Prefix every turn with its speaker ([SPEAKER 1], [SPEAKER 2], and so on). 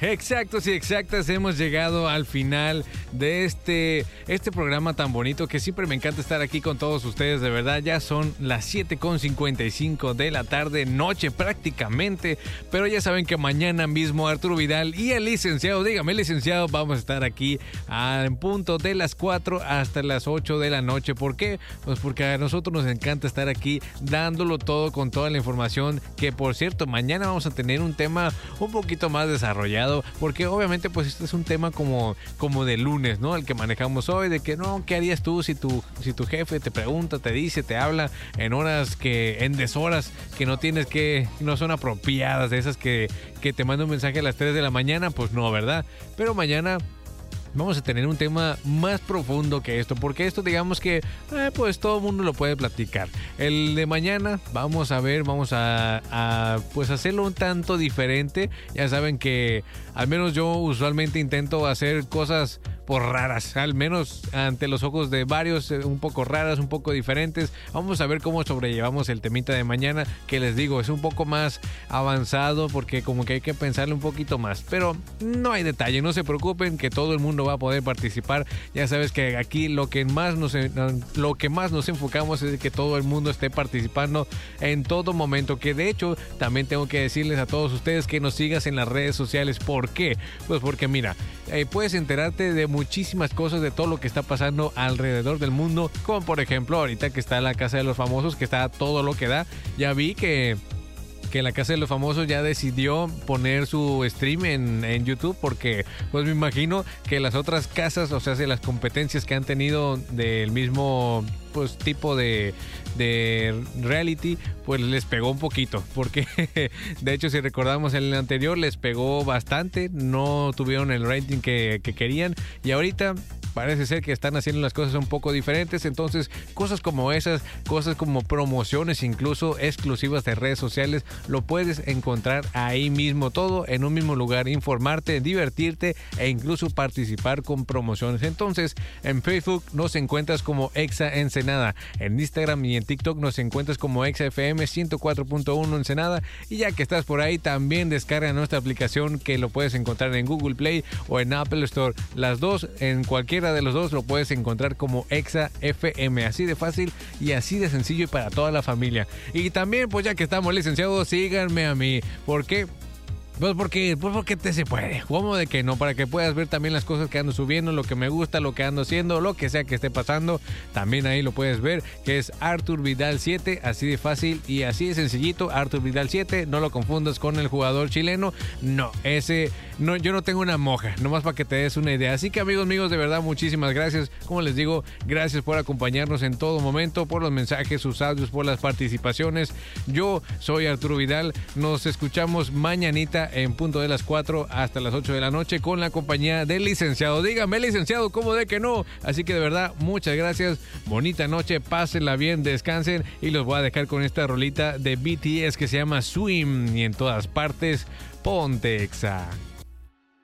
[SPEAKER 1] Exactos y exactas, hemos llegado al final de este programa tan bonito que siempre me encanta estar aquí con todos ustedes, de verdad. Ya son las 7:55 de la tarde, noche prácticamente, pero ya saben que mañana mismo Arturo Vidal y el licenciado, dígame licenciado, vamos a estar aquí en punto de las 4 hasta las 8 de la noche. ¿Por qué? Pues porque a nosotros nos encanta estar aquí dándolo todo con toda la información, que por cierto, mañana vamos a tener un tema un poquito más desarrollado, porque obviamente pues este es un tema como de lunes, ¿no? El que manejamos hoy, de que no, ¿qué harías tú si tu jefe te pregunta, te dice, te habla en deshoras que no son apropiadas, de esas que te manda un mensaje a las 3 de la mañana? Pues no, ¿verdad? Pero mañana vamos a tener un tema más profundo que esto, porque esto digamos que pues todo el mundo lo puede platicar. El de mañana vamos a pues hacerlo un tanto diferente. Ya saben que al menos yo usualmente intento hacer cosas por raras, al menos ante los ojos de varios, un poco raras, un poco diferentes. Vamos a ver cómo sobrellevamos el temita de mañana, que les digo, es un poco más avanzado porque como que hay que pensarle un poquito más, pero no hay detalle, no se preocupen, que todo el mundo va a poder participar. Ya sabes que aquí lo que más nos enfocamos es que todo el mundo esté participando en todo momento, que de hecho también tengo que decirles a todos ustedes que nos sigas en las redes sociales. ¿Por qué? Pues porque mira, puedes enterarte de muchísimas cosas, de todo lo que está pasando alrededor del mundo, como por ejemplo ahorita que está la Casa de los Famosos, que está todo lo que da. Ya vi que la Casa de los Famosos ya decidió poner su stream en YouTube, porque pues me imagino que las otras casas, o sea, las competencias que han tenido del mismo pues tipo de reality, pues les pegó un poquito, porque de hecho si recordamos en el anterior les pegó bastante, no tuvieron el rating que querían, y ahorita parece ser que están haciendo las cosas un poco diferentes. Entonces cosas como esas, cosas como promociones incluso exclusivas de redes sociales, lo puedes encontrar ahí mismo, todo en un mismo lugar, informarte, divertirte e incluso participar con promociones. Entonces en Facebook nos encuentras como Exa Ensenada, en Instagram y en TikTok nos encuentras como Exa FM 104.1 Ensenada, y ya que estás por ahí también descarga nuestra aplicación, que lo puedes encontrar en Google Play o en Apple Store. Las dos, en cualquiera de los dos lo puedes encontrar como Exa FM, así de fácil y así de sencillo, y para toda la familia. Y también pues ya que estamos, licenciados, síganme a mí. ¿Por qué? Pues porque te se puede, como de que no, para que puedas ver también las cosas que ando subiendo, lo que me gusta, lo que ando haciendo, lo que sea que esté pasando, también ahí lo puedes ver, que es Artur Vidal 7, así de fácil y así de sencillito, Artur Vidal 7, no lo confundas con el jugador chileno, no, yo no tengo una moja, nomás para que te des una idea. Así que amigos míos, de verdad muchísimas gracias, como les digo, gracias por acompañarnos en todo momento, por los mensajes, sus audios, por las participaciones. Yo soy Arturo Vidal, nos escuchamos mañanita en punto de las 4 hasta las 8 de la noche con la compañía del licenciado. Dígame licenciado, ¿cómo de que no? Así que de verdad, muchas gracias, bonita noche, pásenla bien, descansen, y los voy a dejar con esta rolita de BTS que se llama Swim, y en todas partes, ponte Exa.